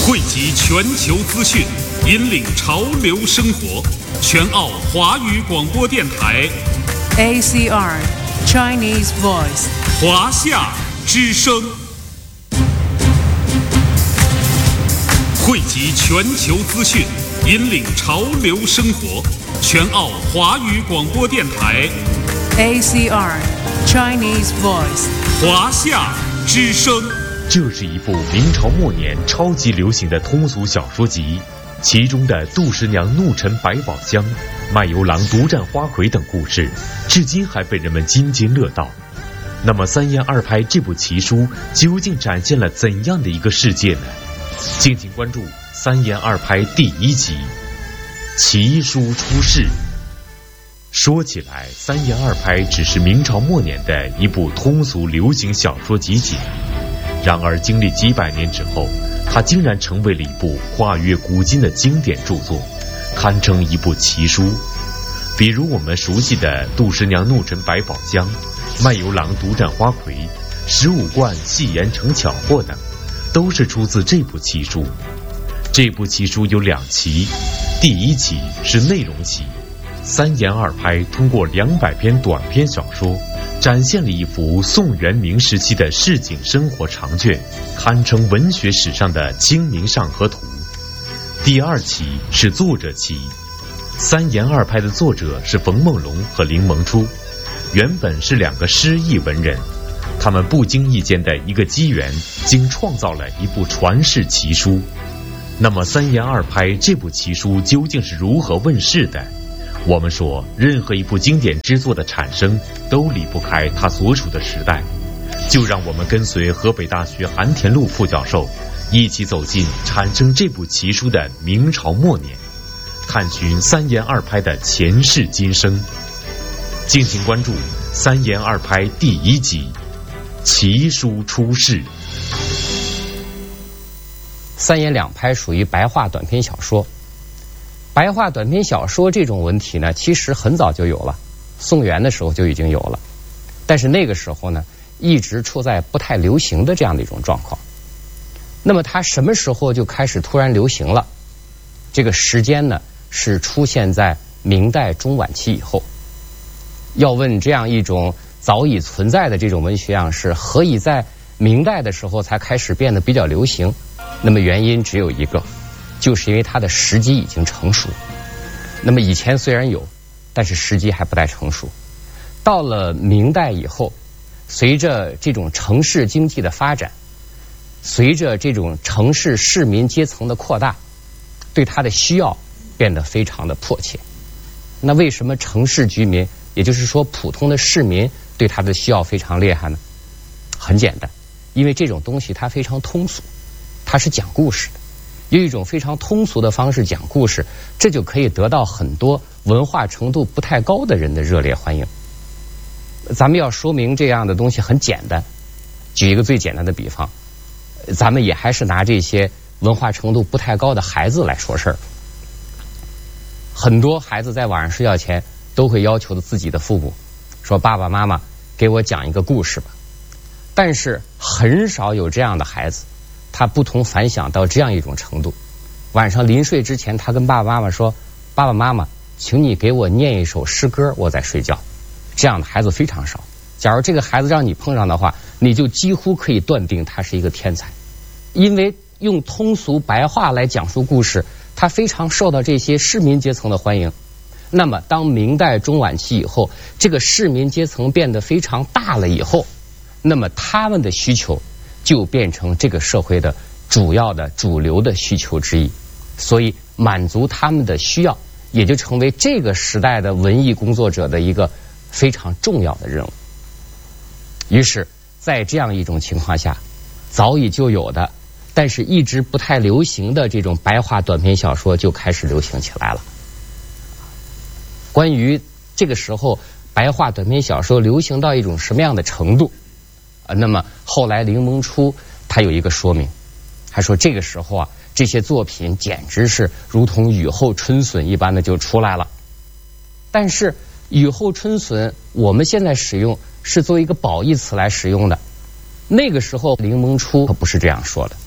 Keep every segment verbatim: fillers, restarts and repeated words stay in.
汇集全球资讯，引领潮流生活。全澳华语广播电台 A C R Chinese Voice 华夏之声，汇集全球资讯，引领潮流生活。全澳华语广播电台 A C R Chinese Voice 华夏之声。 这是一部明朝末年超级流行的通俗小说集，其中的杜十娘怒沉百宝箱、卖油郎独占花魁等故事，至今还被人们津津乐道。那么三言二拍这部奇书究竟展现了怎样的一个世界呢？敬请关注三言二拍第一集《奇书出世》。说起来，三言二拍只是明朝末年的一部通俗流行小说集锦，然而经历几百年之后，它竟然成为了一部跨越古今的经典著作，堪称一部奇书。比如我们熟悉的杜十娘怒沉百宝箱、卖油郎独占花魁、十五贯戏言成巧货等，都是出自这部奇书。这部奇书有两期，第一期是内容期，三言二拍通过两百篇短篇小说，展现了一幅宋元明时期的市井生活长卷，堪称文学史上的《清明上河图》。第二期是作者期，三言二拍的作者是冯梦龙和林萌初，原本是两个失意文人，他们不经意间的一个机缘，竟创造了一部传世奇书。那么三言二拍这部奇书究竟是如何问世的？我们说，任何一部经典之作的产生都离不开它所处的时代，就让我们跟随河北大学韩田禄副教授一起走进产生这部奇书的明朝末年，探寻三言二拍的前世今生。敬请关注三言二拍第一集《奇书出世》。 三言两拍属于白话短篇小说。白话短篇小说这种文体呢，其实很早就有了，宋元的时候就已经有了，但是那个时候呢，一直处在不太流行的这样的一种状况。那么它什么时候就开始突然流行了？这个时间呢，是出现在明代中晚期以后。要问这样一种早已存在的这种文学样式，何以在明代的时候才开始变得比较流行？那么原因只有一个，就是因为它的时机已经成熟。那么以前虽然有，但是时机还不太成熟。到了明代以后，随着这种城市经济的发展，随着这种城市市民阶层的扩大，对它的需要变得非常的迫切。那为什么城市居民，也就是说普通的市民，对它的需要非常厉害呢？很简单，因为这种东西它非常通俗，它是讲故事的，用一种非常通俗的方式讲故事，这就可以得到很多文化程度不太高的人的热烈欢迎。咱们要说明这样的东西很简单，举一个最简单的比方，咱们也还是拿这些文化程度不太高的孩子来说事儿。很多孩子在晚上睡觉前都会要求自己的父母说，爸爸妈妈给我讲一个故事吧。但是很少有这样的孩子，他不同凡响到这样一种程度，晚上临睡之前他跟爸爸妈妈说，爸爸妈妈请你给我念一首诗歌，我再睡觉。这样的孩子非常少，假如这个孩子让你碰上的话，你就几乎可以断定他是一个天才。因为用通俗白话来讲述故事，他非常受到这些市民阶层的欢迎。那么当明代中晚期以后，这个市民阶层变得非常大了以后，那么他们的需求就变成这个社会的主要的主流的需求之一，所以满足他们的需要也就成为这个时代的文艺工作者的一个非常重要的任务。于是在这样一种情况下，早已就有的但是一直不太流行的这种白话短篇小说就开始流行起来了。关于这个时候白话短篇小说流行到一种什么样的程度，呃，那么后来林萌初他有一个说明，他说这个时候啊，这些作品简直是如同雨后春笋一般的就出来了。但是雨后春笋我们现在使用是作为一个褒义词来使用的，那个时候林萌初可不是这样说的。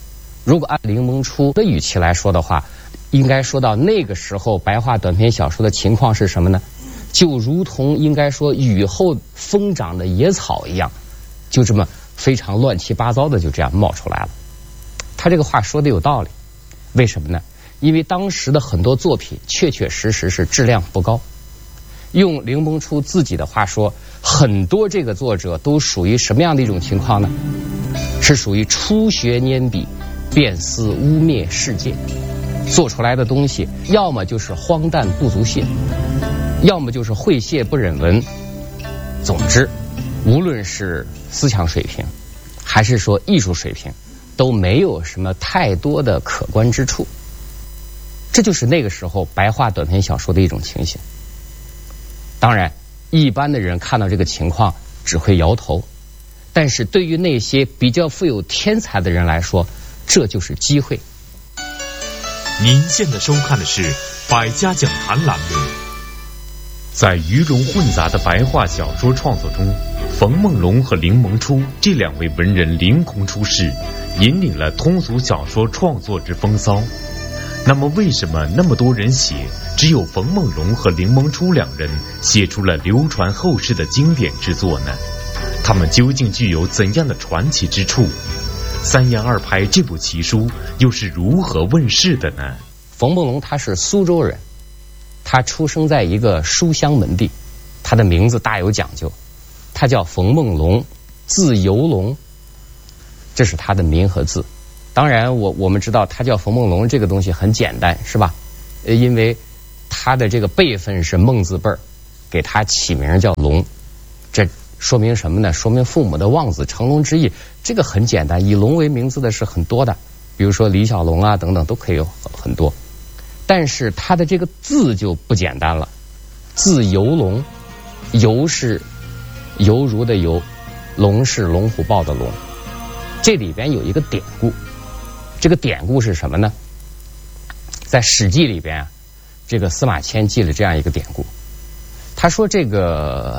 如果按林萌初的语气来说的话，应该说到那个时候白话短篇小说的情况是什么呢？就如同应该说雨后疯长的野草一样，就这么非常乱七八糟的就这样冒出来了。他这个话说的有道理，为什么呢？因为当时的很多作品确确实实是质量不高。用林萌初自己的话说，很多这个作者都属于什么样的一种情况呢？是属于初学拈笔，便思污蔑世界，做出来的东西要么就是荒诞不足信，要么就是晦亵不忍闻。总之，无论是思想水平还是说艺术水平，都没有什么太多的可观之处。这就是那个时候白话短篇小说的一种情形。当然，一般的人看到这个情况只会摇头，但是对于那些比较富有天才的人来说，这就是机会。 您现在收看的是百家讲坛栏目。在鱼龙混杂的白话小说创作中，冯梦龙和林萌初这两位文人凌空出世，引领了通俗小说创作之风骚。那么为什么那么多人写，只有冯梦龙和林萌初两人写出了流传后世的经典之作呢？他们究竟具有怎样的传奇之处？三言二拍这部奇书又是如何问世的呢？ 冯梦龙他是苏州人，他出生在一个书香门第，他的名字大有讲究，他叫冯梦龙，字游龙，这是他的名和字。当然我我们知道他叫冯梦龙这个东西很简单，是吧？呃，因为他的这个辈分是孟字辈儿，给他起名叫龙，这说明什么呢？说明父母的望子成龙之意。这个很简单，以龙为名字的是很多的，比如说李小龙啊等等都可以有很多。但是他的这个字就不简单了，字游龙，游是犹如的游，龙是龙虎豹的龙。这里边有一个典故，这个典故是什么呢？在《史记》里边啊，这个司马迁记了这样一个典故，他说这个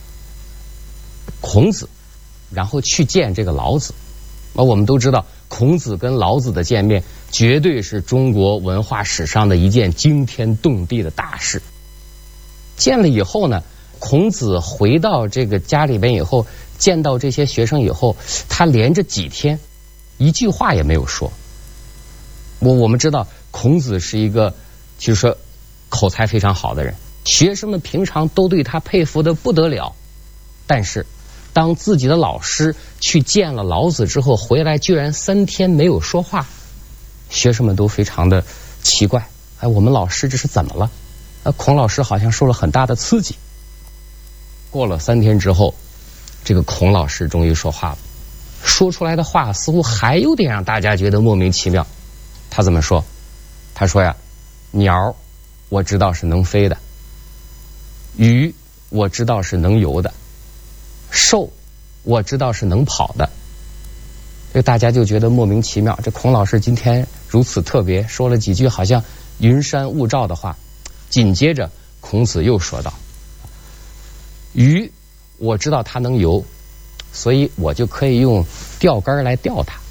孔子然后去见这个老子，那我们都知道孔子跟老子的见面绝对是中国文化史上的一件惊天动地的大事。见了以后呢，孔子回到这个家里边以后，见到这些学生以后，他连着几天一句话也没有说。我我们知道孔子是一个就是说口才非常好的人，学生们平常都对他佩服的不得了，但是当自己的老师去见了老子之后回来，居然三天没有说话，学生们都非常的奇怪，哎，我们老师这是怎么了？呃，孔老师好像受了很大的刺激。过了三天之后，这个孔老师终于说话了，说出来的话似乎还有点让大家觉得莫名其妙。他怎么说？他说呀，鸟我知道是能飞的，鱼我知道是能游的，兽我知道是能跑的。这大家就觉得莫名其妙，这孔老师今天如此特别，说了几句好像云山雾罩的话。紧接着孔子又说道，鱼我知道它能游，所以我就可以用钓竿来钓它。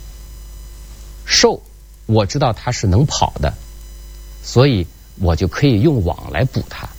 兽我知道它是能跑的，所以我就可以用网来捕它。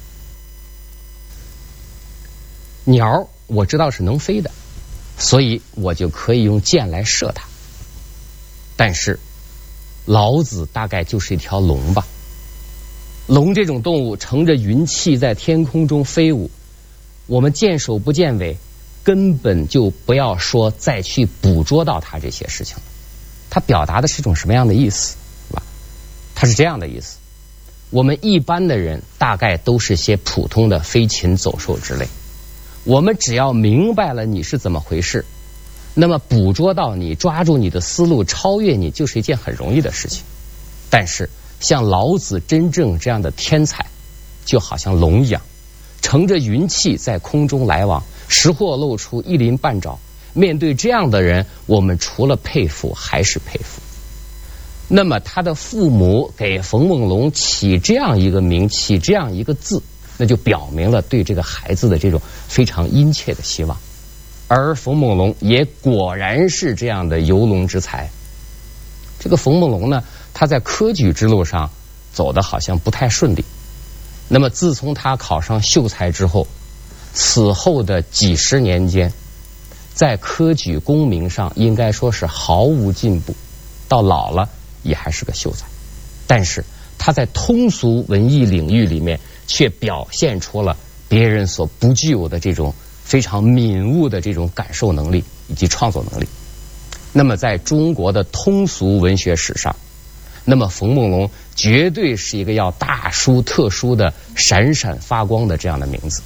鸟我知道是能飞的，所以我就可以用箭来射它。但是老子大概就是一条龙吧。龙这种动物乘着云气在天空中飞舞，我们见首不见尾，根本就不要说再去捕捉到它这些事情了。它表达的是一种什么样的意思，是吧？它是这样的意思：我们一般的人大概都是些普通的飞禽走兽之类，我们只要明白了你是怎么回事，那么捕捉到你，抓住你的思路，超越你，就是一件很容易的事情。但是像老子真正这样的天才，就好像龙一样，乘着云气在空中来往，识货露出，一鳞半爪。面对这样的人，我们除了佩服还是佩服。那么他的父母给冯梦龙起这样一个名，起这样一个字，那就表明了对这个孩子的这种非常殷切的希望。而冯梦龙也果然是这样的游龙之才。 这个冯梦龙呢，他在科举之路上走得好像不太顺利。那么自从他考上秀才之后，此后的几十年间，在科举功名上应该说是毫无进步，到老了也还是个秀才。但是他在通俗文艺领域里面却表现出了别人所不具有的这种非常敏悟的这种感受能力以及创作能力。那么在中国的通俗文学史上，那么冯梦龙绝对是一个要大书特书的闪闪发光的这样的名字。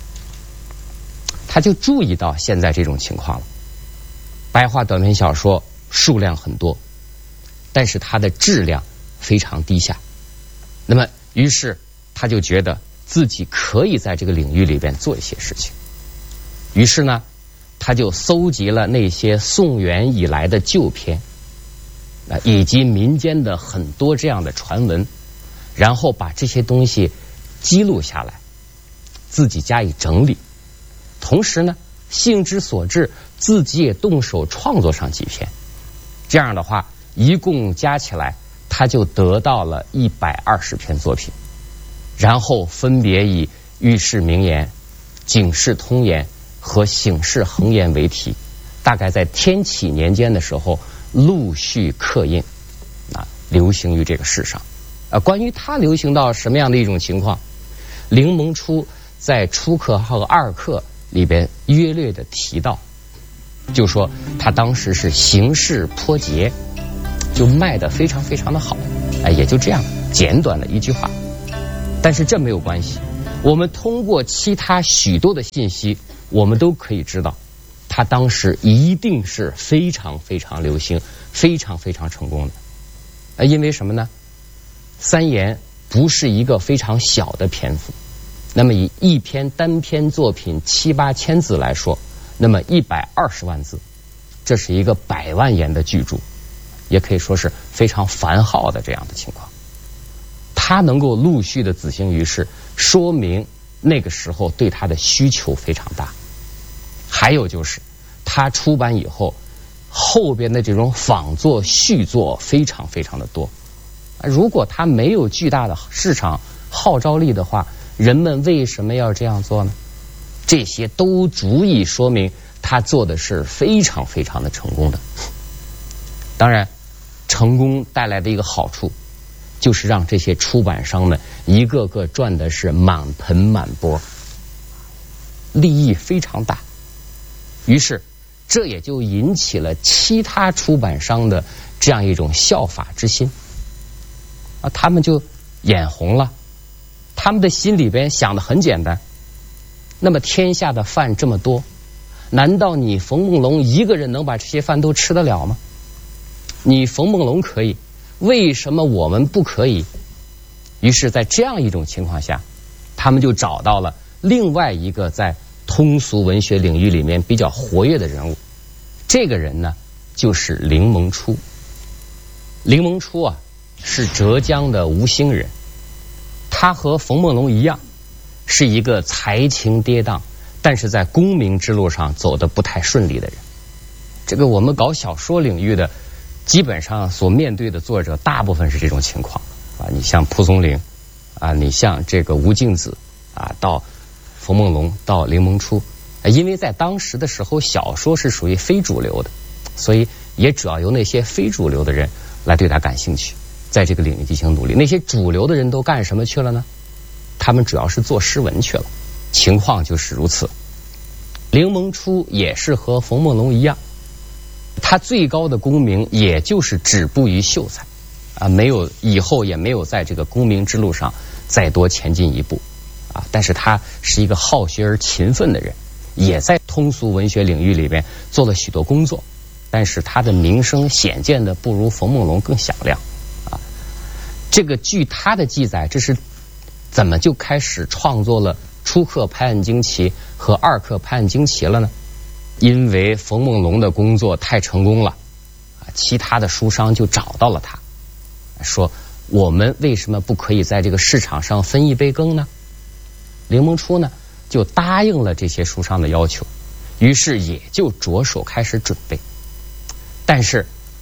他就注意到现在这种情况了，白话短篇小说数量很多，但是它的质量非常低下。那么于是他就觉得自己可以在这个领域里边做一些事情。于是呢，他就搜集了那些宋元以来的旧篇，以及民间的很多这样的传闻，然后把这些东西记录下来，自己加以整理。同时呢，兴之所至，自己也动手创作上几篇。这样的话，一共加起来，他就得到了一百二十篇作品。然后分别以《喻世明言》《警世通言》和《醒世恒言》为题，大概在天启年间的时候陆续刻印，啊，流行于这个世上。啊，关于它流行到什么样的一种情况，凌蒙初在初刻和二刻里边约略的提到，就说他当时是形势颇捷，就卖得非常非常的好。哎，也就这样简短的一句话。但是这没有关系，我们通过其他许多的信息，我们都可以知道，他当时一定是非常非常流行，非常非常成功的。呃，因为什么呢？三言不是一个非常小的篇幅，那么以一篇单篇作品七八千字来说，那么一百二十万字，这是一个百万言的巨著，也可以说是非常繁浩的这样的情况。他能够陆续的子行于世，说明那个时候对他的需求非常大。还有就是他出版以后，后边的这种仿作续作非常非常的多。如果他没有巨大的市场号召力的话，人们为什么要这样做呢？这些都足以说明他做的是非常非常的成功的。当然，成功带来的一个好处，就是让这些出版商们一个个赚的是满盆满钵，利益非常大。于是这也就引起了其他出版商的这样一种效法之心啊，他们就眼红了。他们的心里边想的很简单，那么天下的饭这么多，难道你冯梦龙一个人能把这些饭都吃得了吗？你冯梦龙可以，为什么我们不可以？于是在这样一种情况下，他们就找到了另外一个在通俗文学领域里面比较活跃的人物。这个人呢，就是凌蒙初。凌蒙初啊，是浙江的吴兴人，他和冯梦龙一样，是一个才情跌宕，但是在功名之路上走得不太顺利的人。这个我们搞小说领域的，基本上所面对的作者大部分是这种情况啊。你像蒲松龄啊，你像这个吴敬梓啊，到冯梦龙，到凌蒙初，因为在当时的时候，小说是属于非主流的，所以也主要由那些非主流的人来对他感兴趣，在这个领域进行努力。那些主流的人都干什么去了呢？他们主要是做诗文去了。情况就是如此。凌蒙初也是和冯梦龙一样，他最高的功名也就是止步于秀才啊，没有以后也没有在这个功名之路上再多前进一步啊。但是他是一个好学而勤奋的人，也在通俗文学领域里边做了许多工作，但是他的名声显见的不如冯梦龙更响亮啊。这个据他的记载，这是怎么就开始创作了初刻拍案惊奇和二刻拍案惊奇了呢？因为冯梦龙的工作太成功了啊，其他的书商就找到了他，说我们为什么不可以在这个市场上分一杯羹呢？凌蒙初呢就答应了这些书商的要求，于是也就着手开始准备。但是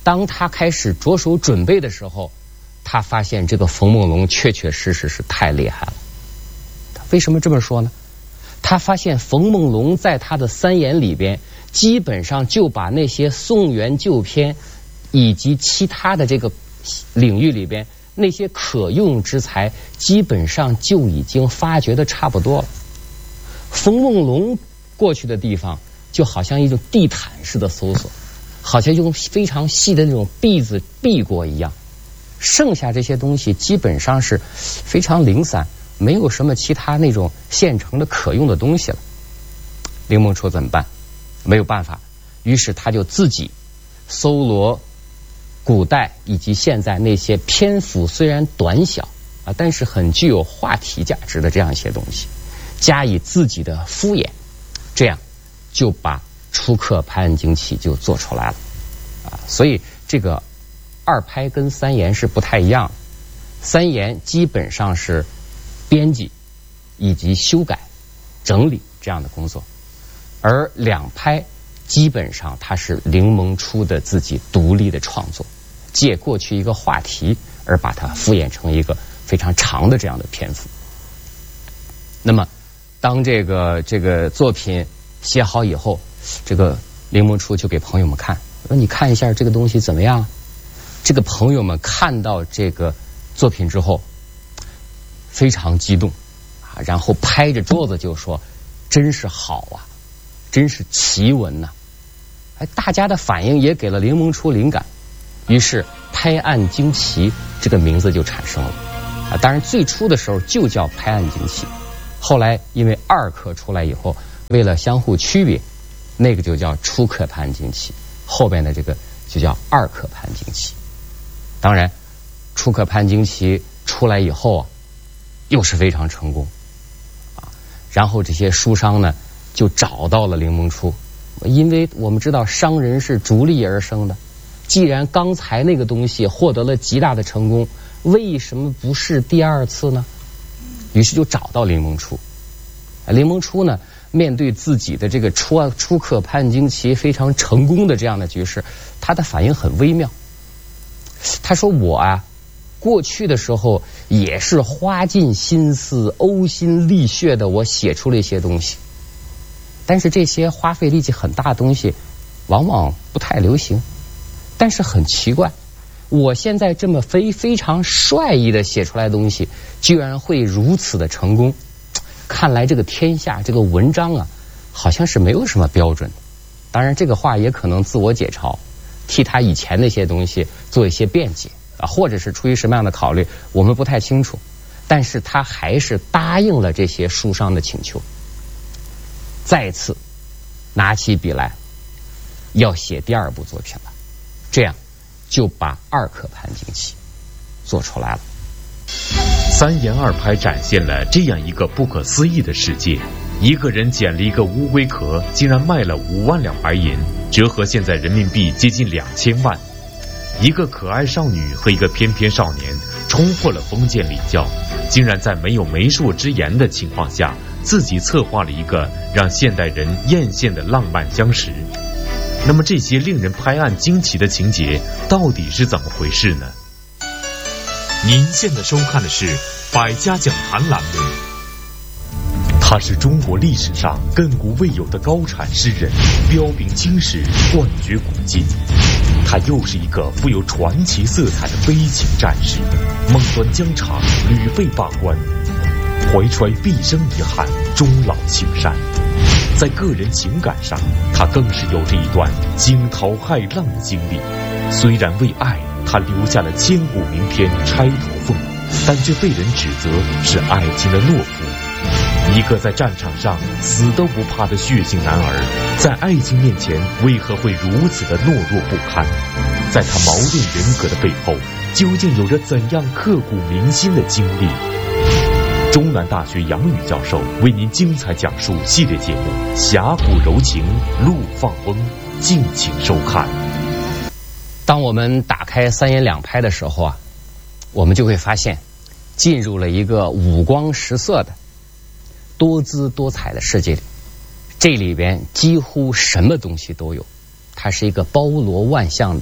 当他开始着手准备的时候，他发现这个冯梦龙确确实实是太厉害了。他为什么这么说呢？他发现冯梦龙在他的三言里边，基本上就把那些宋元旧篇以及其他的这个领域里边那些可用之才，基本上就已经发掘的差不多了。冯梦龙过去的地方，就好像一种地毯式的搜索，好像用非常细的那种篦子篦过一样。剩下这些东西基本上是非常零散，没有什么其他那种现成的可用的东西了。林梦初怎么办？没有办法，于是他就自己搜罗古代以及现在那些篇幅虽然短小啊，但是很具有话题价值的这样一些东西，加以自己的敷衍，这样就把《初刻拍案惊奇》就做出来了啊。所以这个二拍跟三言是不太一样，三言基本上是编辑以及修改整理这样的工作，而两拍基本上它是林萌初的自己独立的创作，借过去一个话题而把它敷衍成一个非常长的这样的篇幅。那么当这个这个作品写好以后，这个林萌初就给朋友们看，说你看一下这个东西怎么样。这个朋友们看到这个作品之后非常激动啊，然后拍着桌子就说真是好啊，真是奇闻呐、啊！哎，大家的反应也给了林萌初灵感，于是拍案惊奇这个名字就产生了啊。当然最初的时候就叫拍案惊奇，后来因为二刻出来以后，为了相互区别，那个就叫初刻拍案惊奇，后边的这个就叫二刻拍案惊奇。当然初刻拍案惊奇出来以后啊，又是非常成功啊。然后这些书商呢就找到了林萌初，因为我们知道商人是逐利而生的，既然刚才那个东西获得了极大的成功，为什么不是第二次呢？于是就找到林萌初。林萌初呢面对自己的这个初初刻拍案惊奇非常成功的这样的局势，他的反应很微妙。他说我啊过去的时候也是花尽心思呕心沥血的我写出了一些东西，但是这些花费力气很大的东西往往不太流行。但是很奇怪，我现在这么非非常率意的写出来的东西居然会如此的成功，看来这个天下这个文章啊好像是没有什么标准。当然这个话也可能自我解嘲，替他以前那些东西做一些辩解啊，或者是出于什么样的考虑我们不太清楚，但是他还是答应了这些书商的请求，再次拿起笔来要写第二部作品了，这样就把二刻拍案惊奇做出来了。 三言二拍展现了这样一个不可思议的世界，一个人捡了一个乌龟壳，竟然卖了五万两白银，折合现在人民币接近两千万。一个可爱少女和一个翩翩少年冲破了封建礼教，竟然在没有媒妁之言的情况下，自己策划了一个让现代人艳羡的浪漫相识。那么这些令人拍案惊奇的情节到底是怎么回事呢？ 您现在收看的是百家讲坛栏目。 他是中国历史上亘古未有的高产诗人，彪炳青史，冠绝古今。他又是一个富有传奇色彩的悲情战士，梦断疆场，屡被罢官，怀揣毕生遗憾，终老青山。在个人情感上，他更是有着一段惊涛骇浪的经历。虽然为爱，他留下了千古名篇《钗头凤》，但却被人指责是爱情的懦夫。一个在战场上死都不怕的血性男儿，在爱情面前为何会如此的懦弱不堪？在他矛盾人格的背后，究竟有着怎样刻骨铭心的经历？中南大学杨宇教授为您精彩讲述系列节目《侠骨柔情，陆放翁》，敬请收看。 当我们打开三言两拍的时候啊，我们就会发现进入了一个五光十色的多姿多彩的世界里，这里边几乎什么东西都有，它是一个包罗万象的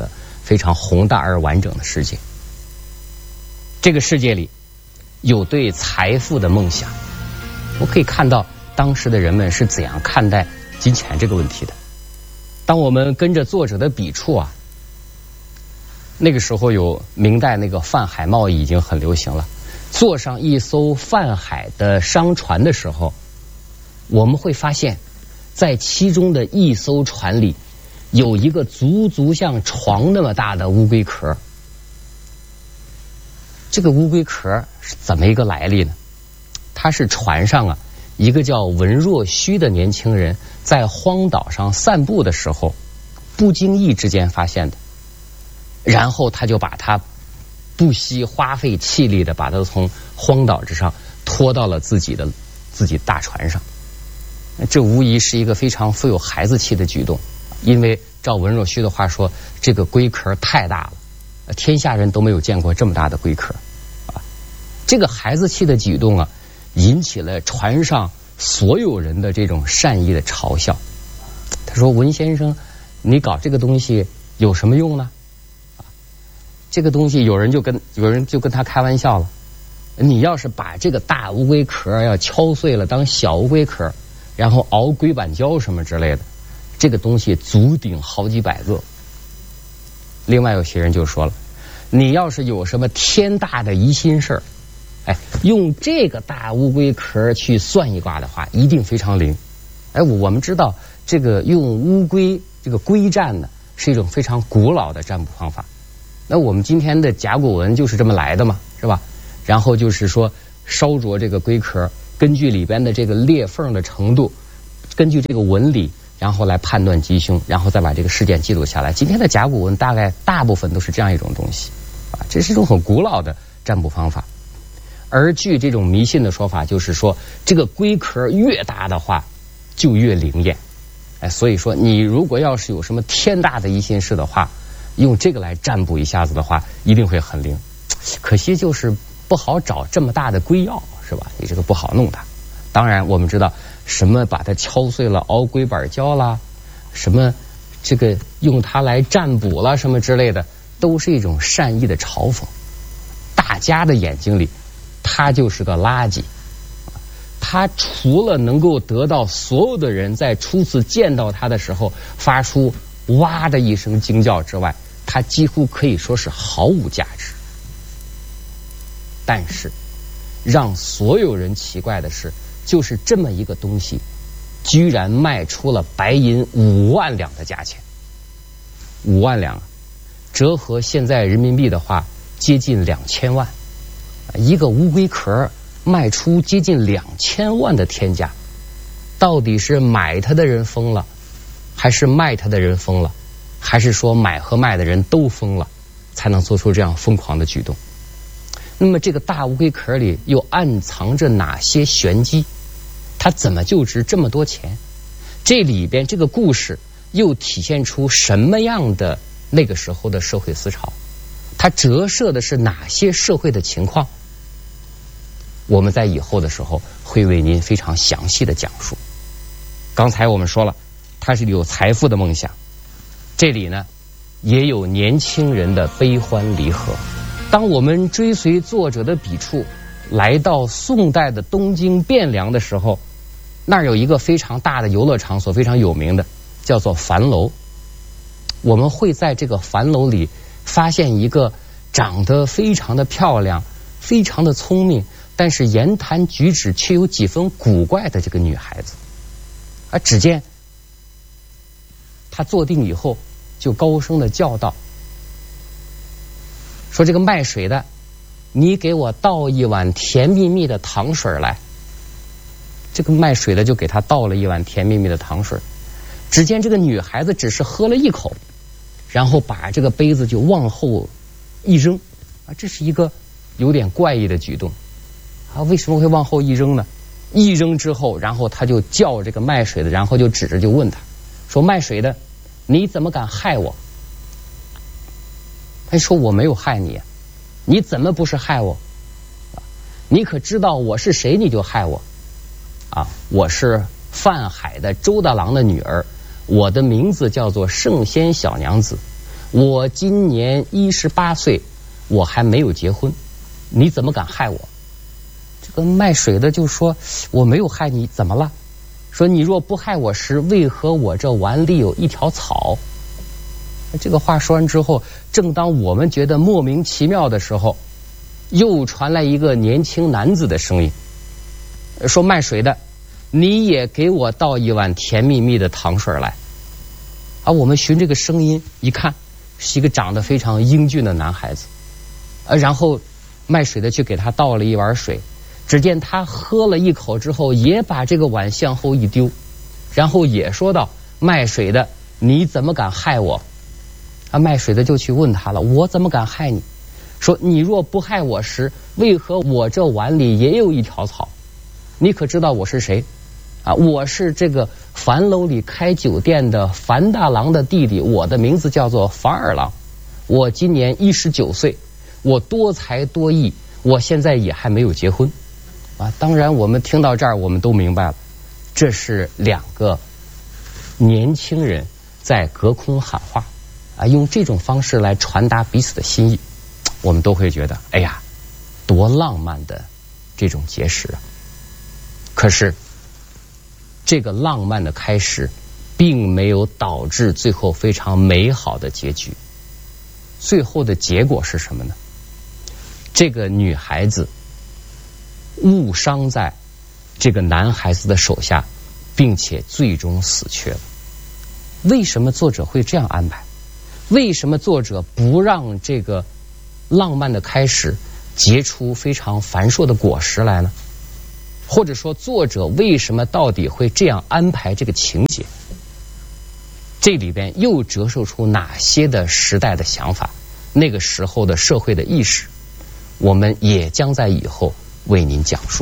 非常宏大而完整的世界。这个世界里有对财富的梦想，我可以看到当时的人们是怎样看待金钱这个问题的。当我们跟着作者的笔触啊，那个时候有明代那个泛海贸易已经很流行了，坐上一艘泛海的商船的时候，我们会发现在其中的一艘船里有一个足足像床那么大的乌龟壳。这个乌龟壳是怎么一个来历呢？它是船上啊一个叫文若虚的年轻人在荒岛上散步的时候不经意之间发现的，然后他就把它不惜花费气力的把它从荒岛之上拖到了自己的自己大船上。这无疑是一个非常富有孩子气的举动，因为照文若虚的话说，这个龟壳太大了，天下人都没有见过这么大的龟壳啊！这个孩子气的举动啊，引起了船上所有人的这种善意的嘲笑。他说：“文先生，你搞这个东西有什么用呢？啊，这个东西有人就跟有人就跟他开玩笑了，你要是把这个大乌龟壳要敲碎了当小乌龟壳，然后熬龟板胶什么之类的，这个东西足顶好几百个。”另外有些人就说了，你要是有什么天大的疑心事儿，哎，用这个大乌龟壳去算一卦的话，一定非常灵。哎，我们知道这个用乌龟这个龟占呢，是一种非常古老的占卜方法。那我们今天的甲骨文就是这么来的嘛，是吧？然后就是说烧灼这个龟壳，根据里边的这个裂缝的程度，根据这个纹理，然后来判断吉凶，然后再把这个事件记录下来。今天的甲骨文大概大部分都是这样一种东西啊，这是一种很古老的占卜方法。而据这种迷信的说法，就是说这个龟壳越大的话就越灵验。哎，所以说你如果要是有什么天大的疑心事的话，用这个来占卜一下子的话，一定会很灵。可惜就是不好找这么大的龟药，是吧？你这个不好弄它。当然我们知道什么把它敲碎了熬龟板胶啦，什么这个用它来占卜啦什么之类的，都是一种善意的嘲讽。大家的眼睛里它就是个垃圾，它除了能够得到所有的人在初次见到它的时候发出哇的一声惊叫之外，它几乎可以说是毫无价值。但是让所有人奇怪的是，就是这么一个东西居然卖出了白银五万两的价钱。五万两折合现在人民币的话接近两千万，一个乌龟壳卖出接近两千万的天价，到底是买它的人疯了，还是卖它的人疯了，还是说买和卖的人都疯了，才能做出这样疯狂的举动？那么这个大乌龟壳里又暗藏着哪些玄机？它怎么就值这么多钱？这里边这个故事又体现出什么样的那个时候的社会思潮？它折射的是哪些社会的情况？我们在以后的时候会为您非常详细的讲述。刚才我们说了，它是有财富的梦想，这里呢也有年轻人的悲欢离合。当我们追随作者的笔触来到宋代的东京汴梁的时候，那儿有一个非常大的游乐场所，非常有名的叫做樊楼。我们会在这个樊楼里发现一个长得非常的漂亮，非常的聪明，但是言谈举止却有几分古怪的这个女孩子。而只见她坐定以后就高声的叫道，说这个卖水的，你给我倒一碗甜蜜蜜的糖水来。这个卖水的就给他倒了一碗甜蜜蜜的糖水。只见这个女孩子只是喝了一口，然后把这个杯子就往后一扔啊，这是一个有点怪异的举动啊。为什么会往后一扔呢？一扔之后，然后他就叫这个卖水的，然后就指着就问他说，卖水的，你怎么敢害我？他说，我没有害你，你怎么不是害我？你可知道我是谁你就害我啊？我是泛海的周大郎的女儿，我的名字叫做圣仙小娘子， 我今年一十八岁，我还没有结婚，你怎么敢害我？这个卖水的就说，我没有害你，怎么了？说你若不害我时，为何我这碗里有一条草？这个话说完之后，正当我们觉得莫名其妙的时候，又传来一个年轻男子的声音，说卖水的，你也给我倒一碗甜蜜蜜的糖水来。啊，我们循这个声音一看，是一个长得非常英俊的男孩子。呃，然后卖水的去给他倒了一碗水，只见他喝了一口之后，也把这个碗向后一丢，然后也说道：卖水的，你怎么敢害我？啊，卖水的就去问他了，我怎么敢害你？说你若不害我时，为何我这碗里也有一条草？你可知道我是谁？啊，我是这个樊楼里开酒店的樊大郎的弟弟，我的名字叫做樊二郎，我今年一十九岁，我多才多艺，我现在也还没有结婚。啊，当然我们听到这儿，我们都明白了，这是两个年轻人在隔空喊话，啊，用这种方式来传达彼此的心意，我们都会觉得，哎呀，多浪漫的这种结识啊！可是，这个浪漫的开始，并没有导致最后非常美好的结局。最后的结果是什么呢？这个女孩子误伤在这个男孩子的手下，并且最终死去了。为什么作者会这样安排？为什么作者不让这个浪漫的开始结出非常繁硕的果实来呢？或者说作者为什么到底会这样安排这个情节？这里边又折射出哪些的时代的想法，那个时候的社会的意识，我们也将在以后为您讲述。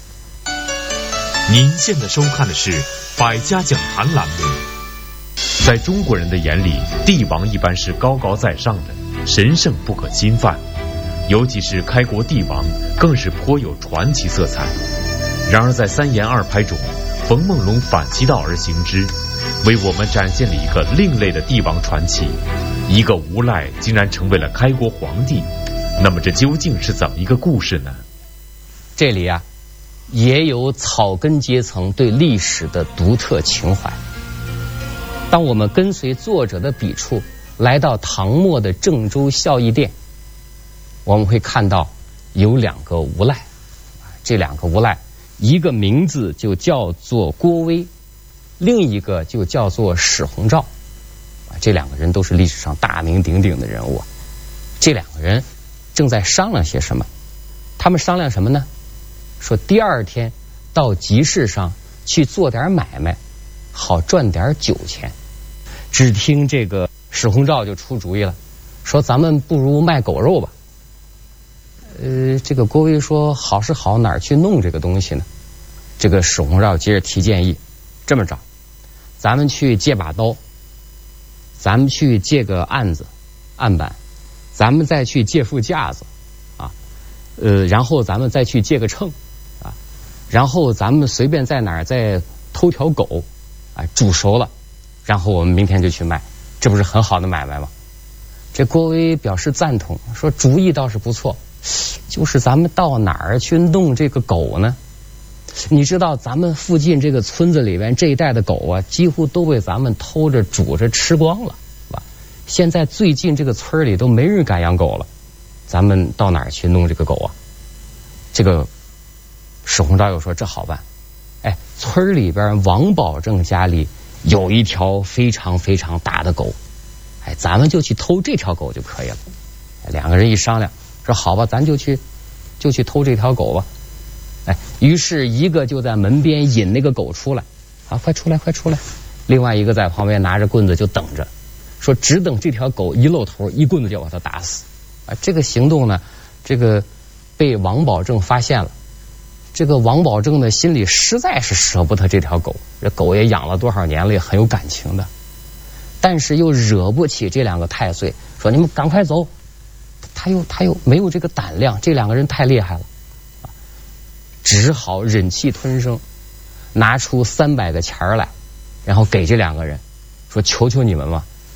您现在收看的是百家讲坛栏目。在中国人的眼里，帝王一般是高高在上的，神圣不可侵犯，尤其是开国帝王更是颇有传奇色彩。然而在三言二拍中，冯梦龙反其道而行之，为我们展现了一个另类的帝王传奇，一个无赖竟然成为了开国皇帝。那么这究竟是怎么一个故事呢？ 这里啊，也有草根阶层对历史的独特情怀。当我们跟随作者的笔触来到唐末的郑州孝义殿，我们会看到有两个无赖，这两个无赖一个名字就叫做郭威，另一个就叫做史洪照，这两个人都是历史上大名鼎鼎的人物。这两个人正在商量些什么？他们商量什么呢？说第二天到集市上去做点买卖，好赚点酒钱。只听这个史洪照就出主意了，说咱们不如卖狗肉吧。呃，这个郭威说好是好，哪儿去弄这个东西呢？这个史洪照接着提建议，这么着，咱们去借把刀，咱们去借个案子案板，咱们再去借副架子啊，呃，然后咱们再去借个秤啊，然后咱们随便在哪儿再偷条狗啊，煮熟了，然后我们明天就去卖，这不是很好的买卖吗？这郭威表示赞同，说主意倒是不错，就是咱们到哪儿去弄这个狗呢？你知道咱们附近这个村子里边这一带的狗啊，几乎都被咱们偷着煮着吃光了，是吧？现在最近这个村里都没人敢养狗了，咱们到哪儿去弄这个狗啊？这个史洪照又说这好办，哎，村里边王保正家里有一条非常非常大的狗，哎，咱们就去偷这条狗就可以了。两个人一商量，说好吧，咱就去就去偷这条狗吧。哎，于是一个就在门边引那个狗出来，啊，快出来，快出来！另外一个在旁边拿着棍子就等着，说只等这条狗一露头，一棍子就把它打死。啊，这个行动呢，这个被王保正发现了。这个王保正的心里实在是舍不得这条狗，这狗也养了多少年了，也很有感情的，但是又惹不起这两个太岁，说你们赶快走。他又他又没有这个胆量，这两个人太厉害了。只好忍气吞声，拿出三百个钱来，然后给这两个人，说求求你们嘛，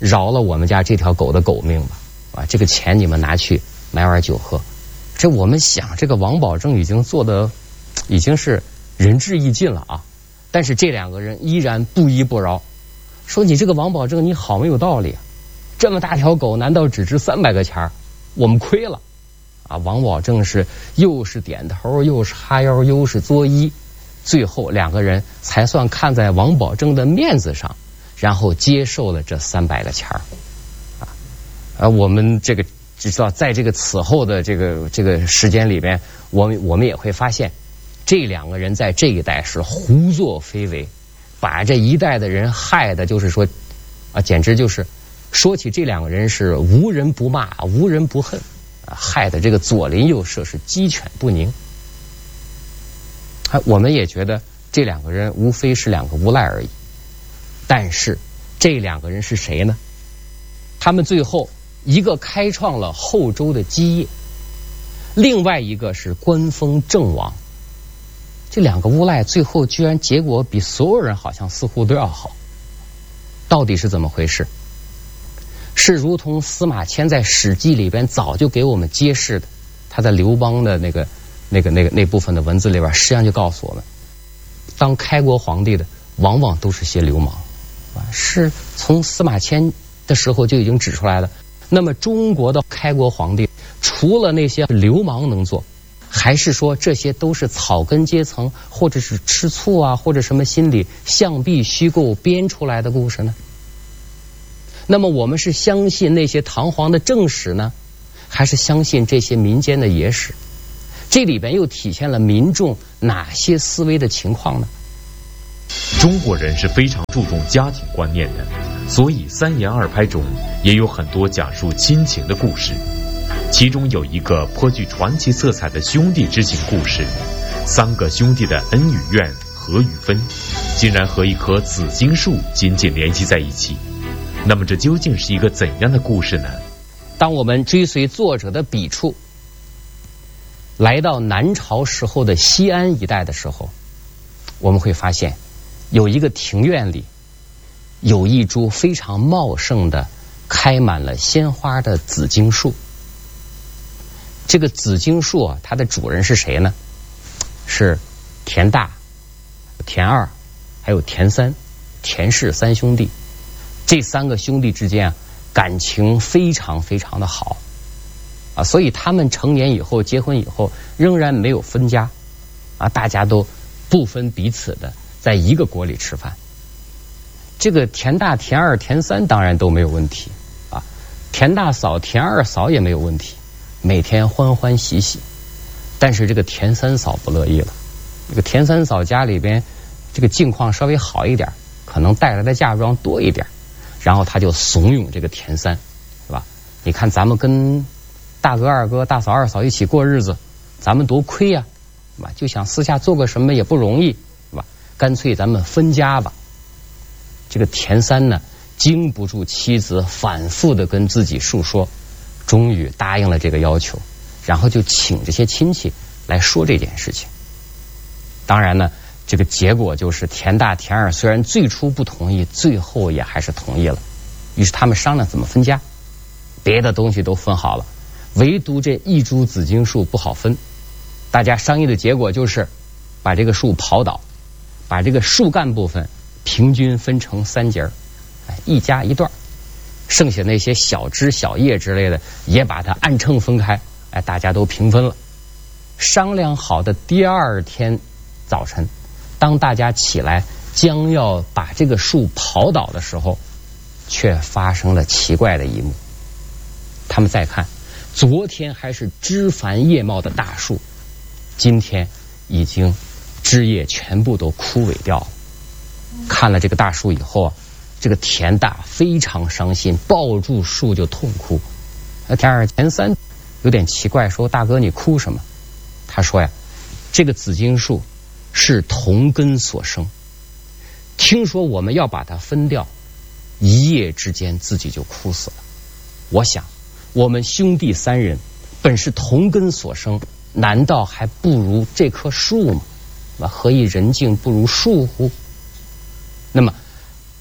饶了我们家这条狗的狗命吧，啊，这个钱你们拿去买碗酒喝。这我们想，这个王保正已经做的已经是仁至义尽了啊，但是这两个人依然不依不饶，说你这个王保正你好没有道理啊，这么大条狗难道只值三百个钱儿？我们亏了啊！王保正是又是点头又是哈腰又是作揖，最后两个人才算看在王保正的面子上，然后接受了这三百个钱儿啊！而我们这个知道，在这个此后的这个这个时间里边，我们我们也会发现，这两个人在这一代是胡作非为，把这一代的人害的，就是说啊，简直就是说起这两个人是无人不骂，无人不恨啊，害得这个左邻右舍是鸡犬不宁。啊，我们也觉得这两个人无非是两个无赖而已，但是这两个人是谁呢？他们最后一个开创了后周的基业，另外一个是官封郑王。这两个无赖最后居然结果比所有人好像似乎都要好，到底是怎么回事？是如同司马迁在《史记》里边早就给我们揭示的，他在刘邦的那个、那个、那个那部分的文字里边，实际上就告诉我们，当开国皇帝的往往都是些流氓，是从司马迁的时候就已经指出来的。那么中国的开国皇帝，除了那些流氓能做，还是说这些都是草根阶层，或者是吃醋啊，或者什么心理象壁虚构编出来的故事呢？那么我们是相信那些堂皇的正史呢，还是相信这些民间的野史？这里边又体现了民众哪些思维的情况呢？ 中国人是非常注重家庭观念的，所以三言二拍中也有很多讲述亲情的故事。其中有一个颇具传奇色彩的兄弟之情故事，三个兄弟的恩与怨、合与分，竟然和一棵紫荆树紧紧联系在一起。那么这究竟是一个怎样的故事呢？ 当我们追随作者的笔触，来到南朝时候的西安一带的时候，我们会发现有一个庭院里有一株非常茂盛的开满了鲜花的紫荆树。这个紫荆树啊，它的主人是谁呢？是田大、田二还有田三，田氏三兄弟。这三个兄弟之间啊，感情非常非常的好啊，所以他们成年以后结婚以后仍然没有分家啊，大家都不分彼此的在一个锅里吃饭。这个田大、田二、田三当然都没有问题啊，田大嫂、田二嫂也没有问题，每天欢欢喜喜。但是这个田三嫂不乐意了，这个田三嫂家里边这个境况稍微好一点，可能带来的嫁妆多一点，然后他就怂恿这个田三，是吧？你看咱们跟大哥、二哥、大嫂、二嫂一起过日子，咱们多亏呀，是吧？就想私下做个什么也不容易，是吧？干脆咱们分家吧。这个田三呢，经不住妻子反复的跟自己述说，终于答应了这个要求，然后就请这些亲戚来说这件事情。当然呢，这个结果就是田大、田二虽然最初不同意，最后也还是同意了。于是他们商量怎么分家，别的东西都分好了，唯独这一株紫荆树不好分。大家商议的结果就是把这个树刨倒，把这个树干部分平均分成三节，哎，一家一段，剩下那些小枝小叶之类的也把它按秤分开，哎，大家都平分了。商量好的第二天早晨，当大家起来将要把这个树刨倒的时候，却发生了奇怪的一幕。他们再看，昨天还是枝繁叶茂的大树，今天已经枝叶全部都枯萎掉了。看了这个大树以后啊，这个田大非常伤心，抱住树就痛哭。那田二、田三有点奇怪，说：“大哥，你哭什么？”他说呀：“这个紫荆树是同根所生，听说我们要把它分掉，一夜之间自己就枯死了。我想，我们兄弟三人本是同根所生，难道还不如这棵树吗？何以人境不如树乎？”那么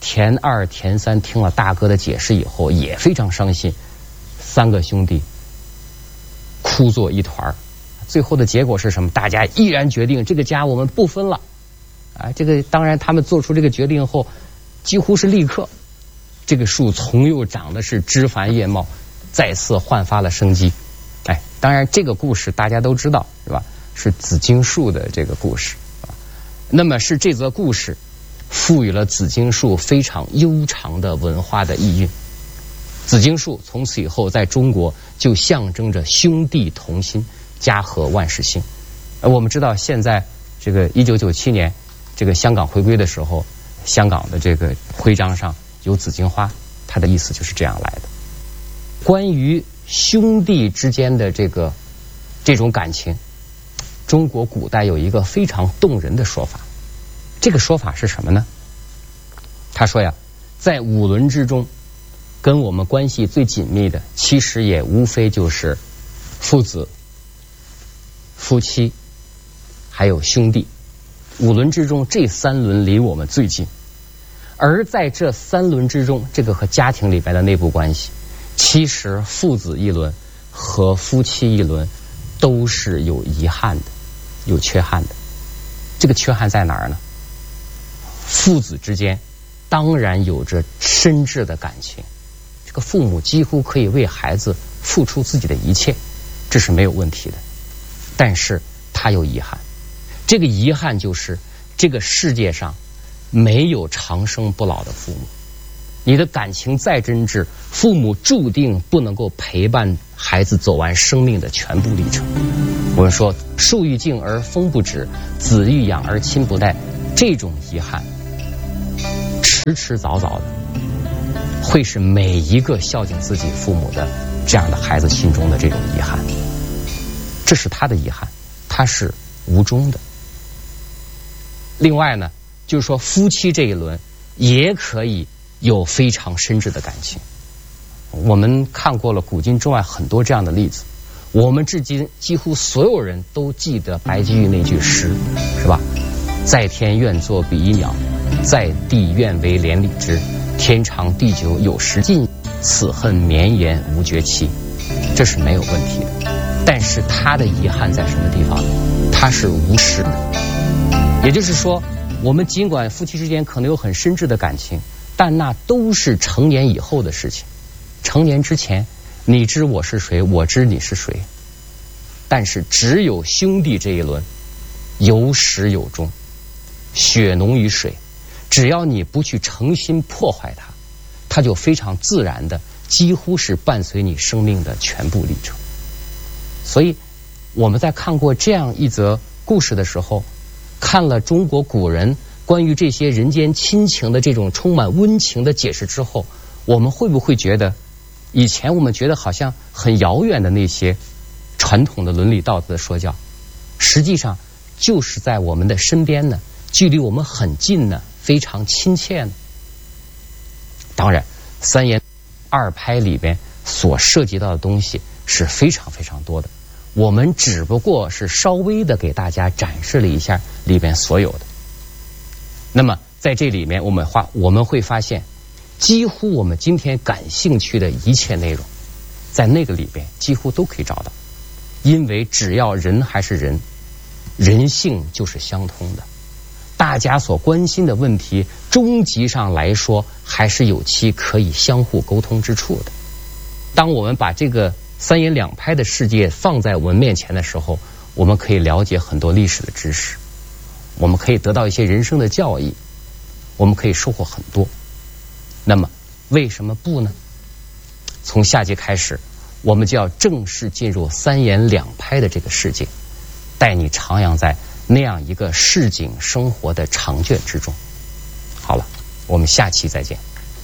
田二、田三听了大哥的解释以后也非常伤心，三个兄弟哭作一团。最后的结果是什么？大家毅然决定这个家我们不分了啊！这个当然，他们做出这个决定后，几乎是立刻，这个树从又长的是枝繁叶茂，再次焕发了生机。哎，当然这个故事大家都知道是吧？是紫荆树的这个故事啊。那么是这则故事赋予了紫荆树非常悠长的文化的意蕴。紫荆树从此以后在中国就象征着兄弟同心，家和万事兴。呃，我们知道现在这个一九九七年这个香港回归的时候，香港的这个徽章上有紫荆花，它的意思就是这样来的。关于兄弟之间的这个这种感情，中国古代有一个非常动人的说法。这个说法是什么呢？他说呀，在五伦之中，跟我们关系最紧密的，其实也无非就是父子、夫妻还有兄弟。五伦之中，这三伦离我们最近。而在这三伦之中，这个和家庭里边的内部关系，其实父子一伦和夫妻一伦都是有遗憾的，有缺憾的。这个缺憾在哪儿呢？父子之间当然有着深挚的感情，这个父母几乎可以为孩子付出自己的一切，这是没有问题的。但是他有遗憾，这个遗憾就是这个世界上没有长生不老的父母。你的感情再真挚，父母注定不能够陪伴孩子走完生命的全部历程。我们说树欲静而风不止，子欲养而亲不待，这种遗憾迟迟早早的会是每一个孝敬自己父母的这样的孩子心中的这种遗憾。这是他的遗憾，他是无中的。另外呢，就是说夫妻这一轮也可以有非常深挚的感情。我们看过了古今中外很多这样的例子，我们至今几乎所有人都记得白居易那句诗，是吧？在天愿作比翼鸟，在地愿为连理枝。天长地久有时尽，此恨绵延无绝期。这是没有问题的。但是他的遗憾在什么地方呢？他是无实的。也就是说，我们尽管夫妻之间可能有很深挚的感情，但那都是成年以后的事情。成年之前，你知我是谁，我知你是谁。但是只有兄弟这一轮，有始有终，血浓于水。只要你不去诚心破坏它，它就非常自然的，几乎是伴随你生命的全部历程。所以我们在看过这样一则故事的时候，看了中国古人关于这些人间亲情的这种充满温情的解释之后，我们会不会觉得以前我们觉得好像很遥远的那些传统的伦理道德的说教，实际上就是在我们的身边呢，距离我们很近呢，非常亲切呢？当然三言二拍里边所涉及到的东西是非常非常多的，我们只不过是稍微的给大家展示了一下里边所有的。那么在这里面我们话我们会发现，几乎我们今天感兴趣的一切内容，在那个里边几乎都可以找到。因为只要人还是人，人性就是相通的。大家所关心的问题，终极上来说还是有其可以相互沟通之处的。当我们把这个三言两拍的世界放在我们面前的时候，我们可以了解很多历史的知识，我们可以得到一些人生的教益，我们可以收获很多。那么为什么不呢？从下节开始，我们就要正式进入三言两拍的这个世界，带你徜徉在那样一个市井生活的长卷之中。好了，我们下期再见。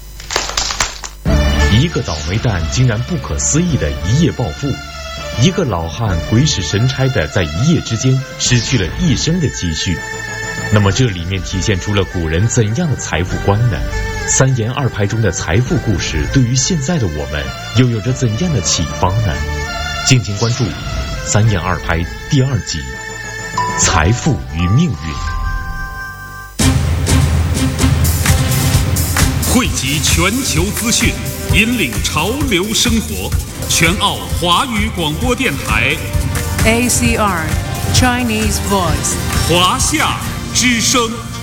一个倒霉蛋竟然不可思议的一夜暴富，一个老汉鬼使神差的在一夜之间失去了一生的积蓄。那么这里面体现出了古人怎样的财富观呢？三言二拍中的财富故事对于现在的我们又有着怎样的启发呢？敬请关注三言二拍第二集《财富与命运》。 汇集全球资讯，引领潮流生活。全澳华语广播电台 A C R Chinese Voice 华夏之声。